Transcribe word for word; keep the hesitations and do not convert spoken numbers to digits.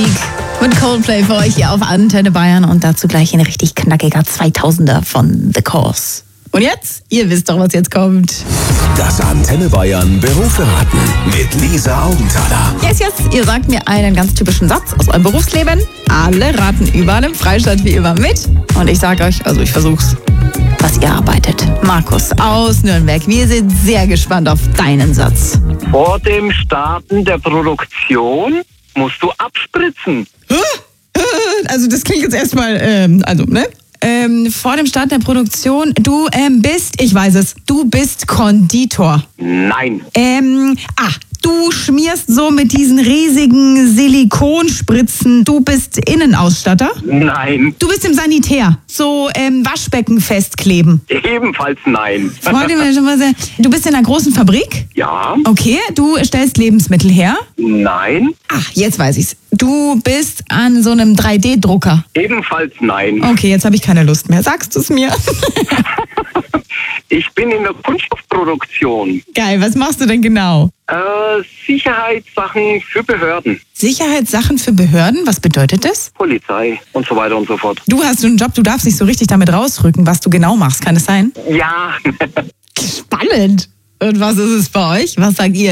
Musik mit Coldplay für euch hier auf Antenne Bayern und dazu gleich ein richtig knackiger zweitausender von The Course. Und jetzt? Ihr wisst doch, was jetzt kommt. Das Antenne Bayern Berufsraten mit Lisa Augenthaler. Yes, yes, ihr sagt mir einen ganz typischen Satz aus eurem Berufsleben. Alle raten überall im Freistaat wie immer mit. Und ich sage euch, also ich versuch's, was ihr arbeitet. Markus aus Nürnberg, wir sind sehr gespannt auf deinen Satz. Vor dem Starten der Produktion musst du abspritzen. Also das klingt jetzt erstmal, ähm, also, ne? Ähm, vor dem Start der Produktion, du ähm, bist, ich weiß es, du bist Konditor. Nein. Ähm, ah, du schmierst so mit diesen riesigen Silikonspritzen, du bist Innenausstatter? Nein. Du bist im Sanitär, so ähm, Waschbecken festkleben. Ebenfalls nein. Freut mich schon mal sehr. Du bist in einer großen Fabrik? Ja. Okay, du stellst Lebensmittel her? Nein. Ach, jetzt weiß ich's. Du bist an so einem drei D Drucker. Ebenfalls nein. Okay, jetzt habe ich keine Lust mehr. Sagst du's mir? Ich bin in der Kunststoffproduktion. Geil, was machst du denn genau? Äh, Sicherheitssachen für Behörden. Sicherheitssachen für Behörden, was bedeutet das? Polizei und so weiter und so fort. Du hast einen Job, du darfst nicht so richtig damit rausrücken, was du genau machst, kann es sein? Ja. Spannend. Und was ist es bei euch? Was sagt ihr?